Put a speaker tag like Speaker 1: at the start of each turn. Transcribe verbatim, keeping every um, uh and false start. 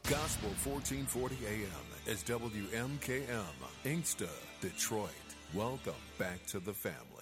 Speaker 1: Gospel fourteen forty A M is W M K M, Inkster, Detroit. Welcome back to the family.